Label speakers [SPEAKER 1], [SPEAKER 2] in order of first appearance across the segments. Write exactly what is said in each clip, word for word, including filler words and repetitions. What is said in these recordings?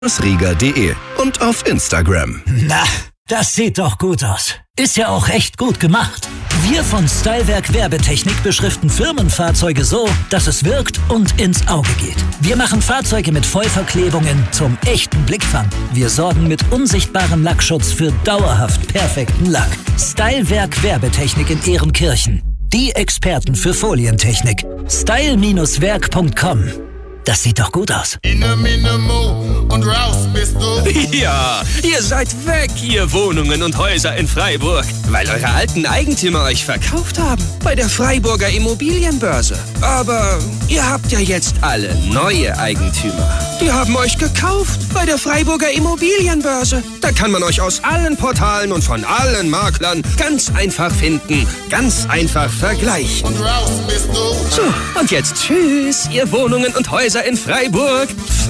[SPEAKER 1] rieger punkt de und auf Instagram.
[SPEAKER 2] Na, das sieht doch gut aus. Ist ja auch echt gut gemacht. Wir von Stylewerk Werbetechnik beschriften Firmenfahrzeuge so, dass es wirkt und ins Auge geht. Wir machen Fahrzeuge mit Vollverklebungen zum echten Blickfang. Wir sorgen mit unsichtbarem Lackschutz für dauerhaft perfekten Lack. Stylewerk Werbetechnik in Ehrenkirchen. Die Experten für Folientechnik. style Bindestrich werk punkt com. Das sieht doch gut aus.
[SPEAKER 3] Und raus bist du.
[SPEAKER 4] Ja, ihr seid weg, ihr Wohnungen und Häuser in Freiburg, weil eure alten Eigentümer euch verkauft haben bei der Freiburger Immobilienbörse. Aber ihr habt ja jetzt alle neue Eigentümer. Die haben euch gekauft bei der Freiburger Immobilienbörse. Da kann man euch aus allen Portalen und von allen Maklern ganz einfach finden, ganz einfach vergleichen.
[SPEAKER 3] Und raus bist du.
[SPEAKER 4] So, und jetzt tschüss, ihr Wohnungen und Häuser in Freiburg.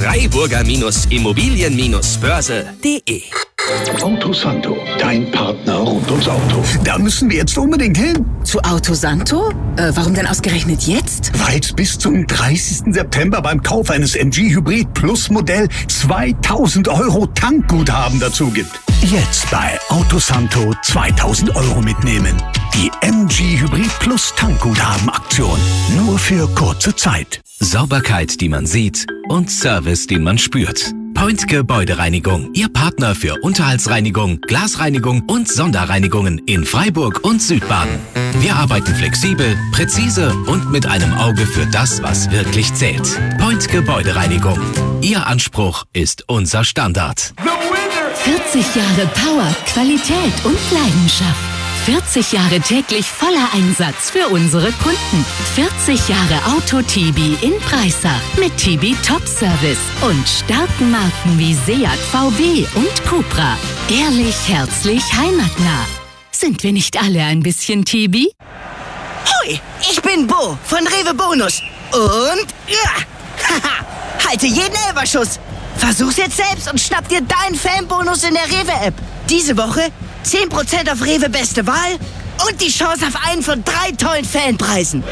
[SPEAKER 4] Freiburger-Immobilien-Börse punkt de.
[SPEAKER 5] Autosanto, dein Partner rund ums Auto. Da müssen wir jetzt unbedingt hin.
[SPEAKER 6] Zu Autosanto? Äh, warum denn ausgerechnet jetzt?
[SPEAKER 5] Weil es bis zum dreißigsten September beim Kauf eines M G Hybrid Plus Modell zweitausend Euro Tankguthaben dazu gibt. Jetzt bei Autosanto zweitausend Euro mitnehmen. Die M G Hybrid Plus Tankguthaben Aktion. Nur für kurze Zeit.
[SPEAKER 7] Sauberkeit, die man sieht und Service, den man spürt. Point Gebäudereinigung, Ihr Partner für Unterhaltsreinigung, Glasreinigung und Sonderreinigungen in Freiburg und Südbaden. Wir arbeiten flexibel, präzise und mit einem Auge für das, was wirklich zählt. Point Gebäudereinigung. Ihr Anspruch ist unser Standard.
[SPEAKER 8] vierzig Jahre Power, Qualität und Leidenschaft. vierzig Jahre täglich voller Einsatz für unsere Kunden. vierzig Jahre Auto-Tibi in Breisach mit Tibi Top Service und starken Marken wie Seat, V W und Cupra. Ehrlich, herzlich, heimatnah. Sind wir nicht alle ein bisschen Tibi?
[SPEAKER 9] Hoi, ich bin Bo von Rewe Bonus. Und ja, haha, halte jeden Elberschuss. Versuch's jetzt selbst und schnapp dir deinen Fanbonus in der Rewe-App. Diese Woche zehn Prozent auf Rewe Beste Wahl und die Chance auf einen von drei tollen Fanpreisen.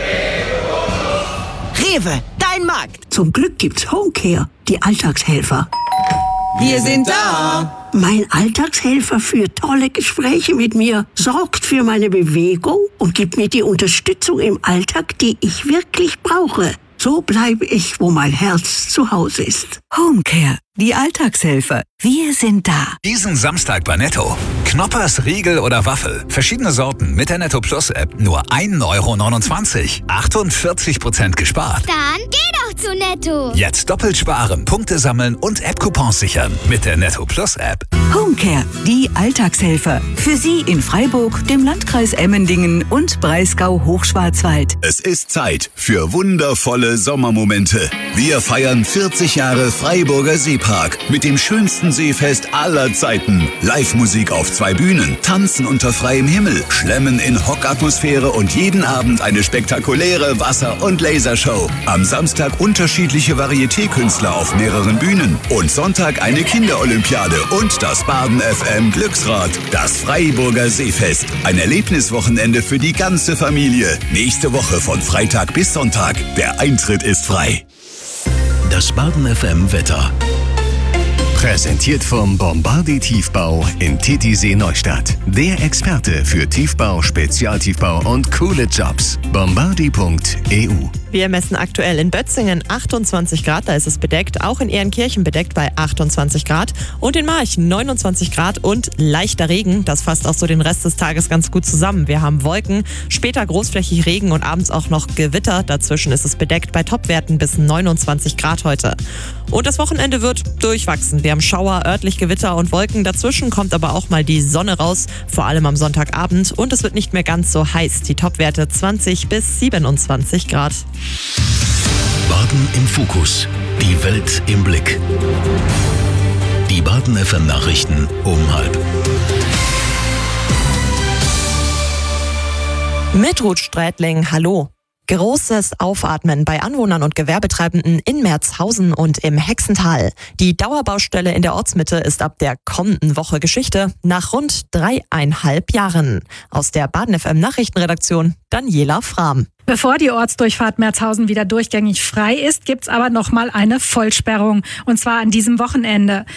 [SPEAKER 9] Rewe, dein Markt.
[SPEAKER 10] Zum Glück gibt's Homecare, die Alltagshelfer.
[SPEAKER 11] Wir sind da.
[SPEAKER 10] Mein Alltagshelfer führt tolle Gespräche mit mir, sorgt für meine Bewegung und gibt mir die Unterstützung im Alltag, die ich wirklich brauche. So bleibe ich, wo mein Herz zu Hause ist.
[SPEAKER 12] Homecare, die Alltagshelfer. Wir sind da.
[SPEAKER 13] Diesen Samstag bei Netto. Knoppers, Riegel oder Waffel. Verschiedene Sorten mit der Netto Plus App. Nur ein Euro neunundzwanzig. achtundvierzig Prozent gespart.
[SPEAKER 14] Dann geh doch zu Netto.
[SPEAKER 13] Jetzt doppelt sparen, Punkte sammeln und App-Coupons sichern. Mit der Netto Plus App.
[SPEAKER 12] Homecare, die Alltagshelfer. Für Sie in Freiburg, dem Landkreis Emmendingen und Breisgau-Hochschwarzwald.
[SPEAKER 1] Es ist Zeit für wundervolle Sommermomente. Wir feiern vierzig Jahre Freiburger Seepark mit dem schönsten Seefest aller Zeiten. Live-Musik auf zwei Bühnen, Tanzen unter freiem Himmel, Schlemmen in Hockatmosphäre und jeden Abend eine spektakuläre Wasser- und Lasershow. Am Samstag unterschiedliche Varieté-Künstler auf mehreren Bühnen und Sonntag eine Kinderolympiade und das Baden F M Glücksrad. Das Freiburger Seefest. Ein Erlebniswochenende für die ganze Familie. Nächste Woche von Freitag bis Sonntag. Der Eintritt ist frei.
[SPEAKER 15] Das Baden F M Wetter. Präsentiert vom Bombardier Tiefbau in Titisee Neustadt. Der Experte für Tiefbau, Spezialtiefbau und coole Jobs. bombardier punkt e u.
[SPEAKER 16] Wir messen aktuell in Bötzingen achtundzwanzig Grad, da ist es bedeckt. Auch in Ehrenkirchen bedeckt bei achtundzwanzig Grad. Und in March neunundzwanzig Grad und leichter Regen. Das fasst auch so den Rest des Tages ganz gut zusammen. Wir haben Wolken, später großflächig Regen und abends auch noch Gewitter. Dazwischen ist es bedeckt bei Topwerten bis neunundzwanzig Grad heute. Und das Wochenende wird durchwachsen. Wir haben Schauer, örtlich Gewitter und Wolken. Dazwischen kommt aber auch mal die Sonne raus, vor allem am Sonntagabend. Und es wird nicht mehr ganz so heiß. Die Topwerte zwanzig bis siebenundzwanzig Grad.
[SPEAKER 15] Baden im Fokus. Die Welt im Blick. Die Baden F M Nachrichten um halb.
[SPEAKER 16] Mit Ruth Strätling, hallo. Großes Aufatmen bei Anwohnern und Gewerbetreibenden in Merzhausen und im Hexental. Die Dauerbaustelle in der Ortsmitte ist ab der kommenden Woche Geschichte, nach rund dreieinhalb Jahren. Aus der Baden F M Nachrichtenredaktion Daniela Frahm.
[SPEAKER 17] Bevor die Ortsdurchfahrt Merzhausen wieder durchgängig frei ist, gibt's aber noch mal eine Vollsperrung. Und zwar an diesem Wochenende.